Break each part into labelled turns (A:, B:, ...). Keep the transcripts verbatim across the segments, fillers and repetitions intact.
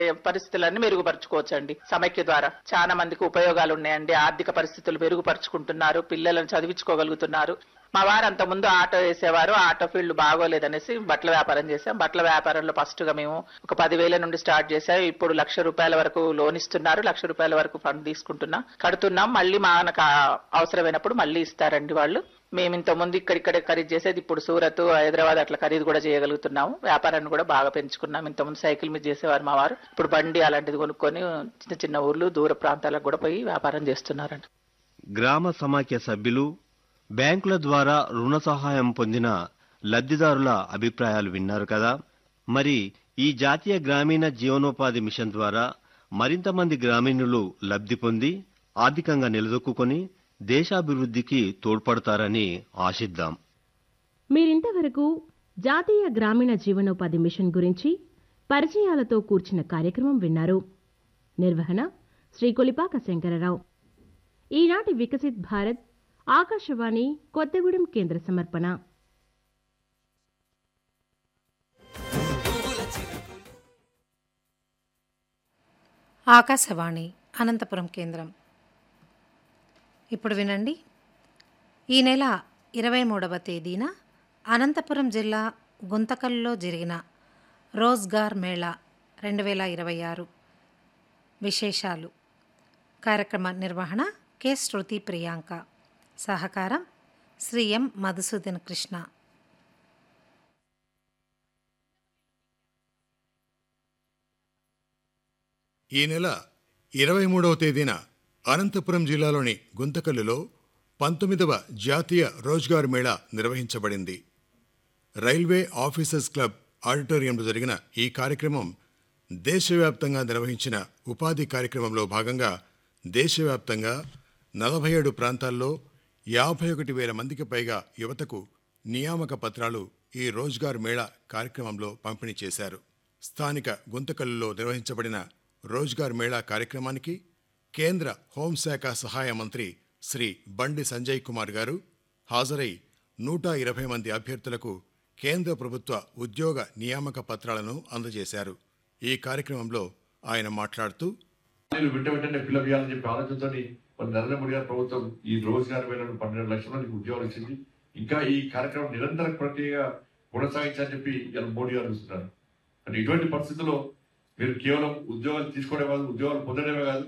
A: పరిస్థితులన్నీ మెరుగుపరచుకోవచ్చండి. సమైక్య ద్వారా చాలా మందికి ఉపయోగాలు ఉన్నాయండి. ఆర్థిక పరిస్థితులు మెరుగుపరుచుకుంటున్నారు, పిల్లలను చదివించుకోగలుగుతున్నారు. మా వారు అంత ముందు ఆటో వేసేవారు, ఆటో ఫీల్డ్ బాగోలేదనేసి బట్టల వ్యాపారం చేశాం. బట్టల వ్యాపారంలో ఫస్ట్ గా మేము ఒక పదివేల నుండి స్టార్ట్ చేసాం. ఇప్పుడు లక్ష రూపాయల వరకు లోన్ ఇస్తున్నారు, లక్ష రూపాయల వరకు ఫండ్ తీసుకుంటున్నాం, కడుతున్నాం. మళ్ళీ మనకు అవసరమైనప్పుడు మళ్ళీ ఇస్తారండి వాళ్ళు. మేము ఇంత ముందు ఇక్కడిక్కడే ఖరీదు చేసేది ఇప్పుడు సూరత్, హైదరాబాద్ అట్లా ఖరీదు కూడా చేయగలుగుతున్నాము. వ్యాపారాన్ని కూడా బాగా పెంచుకున్నాం. ఇంత ముందు సైకిల్ మీద చేసేవారు మా వారు, ఇప్పుడు బండి అలాంటిది కొనుక్కొని చిన్న చిన్న ఊర్లు, దూర ప్రాంతాలకు కూడా పోయి వ్యాపారం చేస్తున్నారండి.
B: గ్రామ సమాఖ్య సభ్యులు, బ్యాంకుల ద్వారా రుణ సహాయం పొందిన లబ్ధిదారుల అభిప్రాయాలు విన్నారు కదా. మరి ఈ జాతీయ గ్రామీణ జీవనోపాధి మిషన్ ద్వారా మరింత మంది గ్రామీణులు లబ్ధి పొంది ఆర్థికంగా నిలదొక్కుని దేశాభివృద్ధికి తోడ్పడతారని ఆశిద్దాం.
C: మీరింతవరకు జాతీయ గ్రామీణ జీవనోపాధి మిషన్ గురించి పరిచయాలతో కూర్చిన కార్యక్రమం విన్నారు. నిర్వహణ శ్రీ కొలిపాక శంకరరావు. ఈనాటి వికసిత్ భారత్ ఆకాశవాణి కొత్తగూడెం కేంద్ర సమర్పణ.
D: ఆకాశవాణి అనంతపురం కేంద్రం. ఇప్పుడు వినండి. ఈ నెల ఇరవై మూడవ తేదీన అనంతపురం జిల్లా గుంతకల్లో జరిగిన రోజ్గార్ మేళా రెండు వేల ఇరవై ఆరు విశేషాలు. కార్యక్రమ నిర్వహణ కె శృతి ప్రియాంక. సహకారం శ్రీ ఎం మధుసూదన్ కృష్ణ.
E: ఈ నెల ఇరవై మూడవ తేదీన అనంతపురం జిల్లాలోని గుంతకల్లులో పంతొమ్మిదవ జాతీయ Rozgar Mela నిర్వహించబడింది. Railway officers club ఆడిటోరియంలో జరిగిన ఈ కార్యక్రమం దేశవ్యాప్తంగా నిర్వహించిన ఉపాధి కార్యక్రమంలో భాగంగా దేశవ్యాప్తంగా నలభై ఏడు ప్రాంతాల్లో యాభై ఒకటి వేల మందికి పైగా యువతకు నియామక పత్రాలు ఈ రోజ్గార్ మేళా కార్యక్రమంలో పంపిణీ చేశారు. స్థానిక గుంతకల్లులో నిర్వహించబడిన రోజ్గార్ మేళా కార్యక్రమానికి కేంద్ర హోంశాఖ సహాయ మంత్రి శ్రీ బండి సంజయ్ కుమార్ గారు హాజరై నూట ఇరవై మంది అభ్యర్థులకు కేంద్ర ప్రభుత్వ ఉద్యోగ నియామక పత్రాలను అందజేశారు. ఈ కార్యక్రమంలో ఆయన మాట్లాడుతూ,
F: వెంట వెంటనే ఫిల్అప్ చేయాలని చెప్పి ఆలోచనతో నరేంద్ర మోడీ గారి ప్రభుత్వం ఈ రోజ్గార్ మేళను పన్నెండు లక్షల మందికి ఉద్యోగాలు ఇచ్చింది. ఇంకా ఈ కార్యక్రమం నిరంతర ప్రక్రియగా కొనసాగించాలని చెప్పి ఇలా మోడీ గారు చూస్తున్నారు. అంటే ఇటువంటి పరిస్థితుల్లో మీరు కేవలం ఉద్యోగాలు తీసుకోవడమే కాదు, ఉద్యోగాలు పొందడమే కాదు,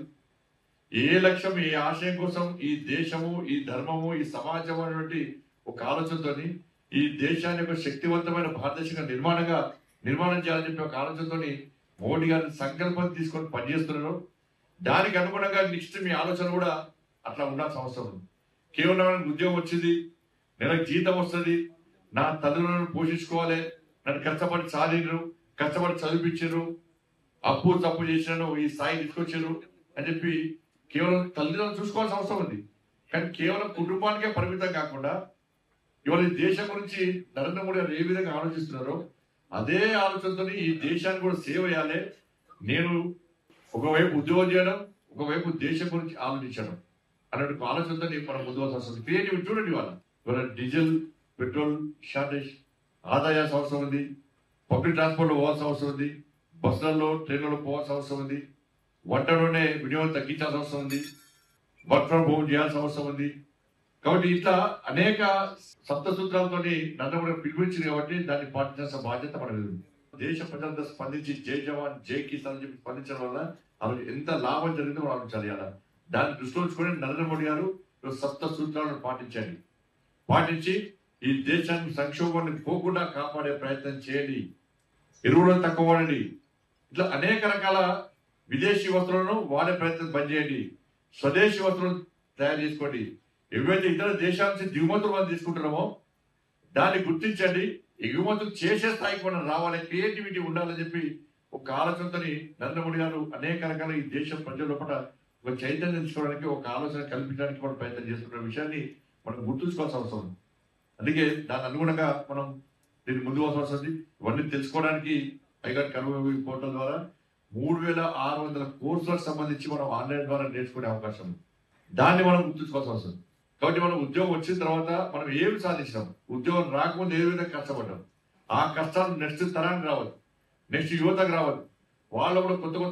F: ఏ లక్ష్యం ఏ ఆశయం కోసం ఈ దేశము, ఈ ధర్మము, ఈ సమాజం అనేటువంటి ఒక ఆలోచనతో ఈ దేశాన్ని ఒక శక్తివంతమైన భారతదేశంగా నిర్మాణంగా నిర్మాణం చేయాలని చెప్పి ఒక ఆలోచనతో మోడీ గారిని సంకల్పం తీసుకొని పనిచేస్తున్నారు. దానికి అనుగుణంగా నెక్స్ట్ మీ ఆలోచన కూడా అట్లా ఉండాల్సిన అవసరం ఉంది. కేవలం ఉద్యోగం వచ్చింది, నెలకు జీతం వస్తుంది, నా తల్లిదండ్రులను పోషించుకోవాలి, నన్ను కష్టపడి సాధించరు, కష్టపడి చదివించారు, అప్పు తప్పు చేసినాను, ఈ స్థాయి తీసుకొచ్చారు అని చెప్పి కేవలం తల్లిదండ్రులను చూసుకోవాల్సిన అవసరం ఉంది. కానీ కేవలం కుటుంబానికే పరిమితం కాకుండా ఇవాళ ఈ దేశం గురించి నరేంద్ర మోడీ గారు ఏ విధంగా ఆలోచిస్తున్నారో అదే ఆలోచనతో ఈ దేశాన్ని కూడా సేవ చేయాలి. నేను ఒకవైపు ఉద్యోగం చేయడం, ఒకవైపు దేశం గురించి ఆలోచించడం అన్నట్టు ఆలోచనతో మనం ముందు వస్తుంది. క్రియేటివ్ చూడండి, వాళ్ళ ఇవాళ డీజిల్ పెట్రోల్ షార్టేజ్, ఆదాయాల్సిన అవసరం ఉంది, పబ్లిక్ ట్రాన్స్పోర్ట్లో పోవాల్సిన అవసరం ఉంది, బస్సులలో ట్రైన్లలో పోవాల్సిన అవసరం ఉంది, వంటలోనే వినియోగం తగ్గించాల్సిన అవసరం ఉంది, వర్క్ ఫ్రమ్ హోమ్ చేయాల్సిన అవసరం ఉంది. కాబట్టి ఇట్లా అనేక సప్త సూత్రాలతో నన్ను కూడా పిలిపించింది కాబట్టి దాన్ని పాటించాల్సిన బాధ్యత మన మీద ఉంది. దేశ ప్రజలంతా స్పందించి జై జవాన్ జై కిసాన్ అని చెప్పి స్పందించడం వల్ల అవి ఎంత లాభం జరిగిందో మనం ఆలోచించాలి. అలా దాన్ని దృష్టిలో ఉంచుకొని నరేంద్ర మోడీ గారు సప్త సూత్రాలను పాటించండి, పాటించి ఈ దేశాన్ని సంక్షోభాన్ని పోకుండా కాపాడే ప్రయత్నం చేయండి, ఎరువులను తక్కువ వాడండి, ఇట్లా అనేక రకాల విదేశీ వస్తువులను వాడే ప్రయత్నం బంద్ చేయండి, స్వదేశీ వస్తువులను తయారు చేసుకోండి. ఏవైతే ఇతర దేశాల నుంచి దిగుమతులు మనం తీసుకుంటున్నామో దాన్ని గుర్తించండి, ఎగుమతులు చేసే స్థాయికి మనం రావాలి, క్రియేటివిటీ ఉండాలని చెప్పి ఒక ఆలోచనతో నరేంద్ర మోడీ గారు అనేక రకాల ఈ దేశం ప్రజల లోపల ఒక చైతన్యం తెచ్చుకోవడానికి, ఒక ఆలోచన కల్పించడానికి మనం ప్రయత్నం చేస్తున్న విషయాన్ని మనం గుర్తుంచుకోవాల్సిన అవసరం ఉంది. అందుకే దాని అనుగుణంగా మనం దీన్ని ముందుకు అవసరం ఉంది. ఇవన్నీ తెలుసుకోవడానికి పైగా కరువు పోర్టల్ ద్వారా మూడు వేల ఆరు వందల కోర్సులకు సంబంధించి మనం ఆన్లైన్ ద్వారా నేర్చుకునే అవకాశం ఉంది. దాన్ని మనం గుర్తుంచుకోవాల్సిన అవసరం. కాబట్టి మనం ఉద్యోగం వచ్చిన తర్వాత మనం ఏమి సాధించినాం, ఉద్యోగం రాకముందు ఏ విధంగా కష్టపడ్డాం, ఆ కష్టాలు నెక్స్ట్ తరానికి రావాలి, నెక్స్ట్ యువతకు రావాలి. వాళ్ళు కూడా కొత్త కొత్త